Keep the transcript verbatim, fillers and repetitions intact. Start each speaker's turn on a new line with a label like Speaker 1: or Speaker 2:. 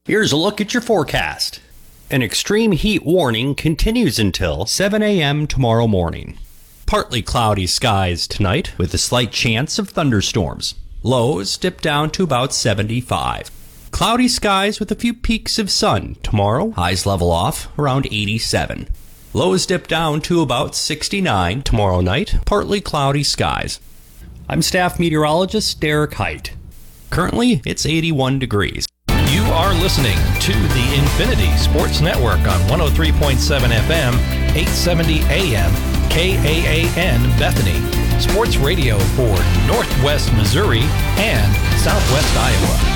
Speaker 1: Here's a look at your forecast. An extreme heat warning continues until seven a.m. tomorrow morning. Partly cloudy skies tonight with a slight chance of thunderstorms. Lows dip down to about seventy-five. Cloudy skies with a few peaks of sun tomorrow. Highs level off around eighty-seven. Lows dip down to about sixty-nine tomorrow night. Partly cloudy skies. I'm staff meteorologist Derek Height. Currently, it's eighty-one degrees.
Speaker 2: You are listening to the Infinity Sports Network on one oh three point seven F M, eight seventy A M, K A A N Bethany. Sports radio for Northwest Missouri and Southwest Iowa.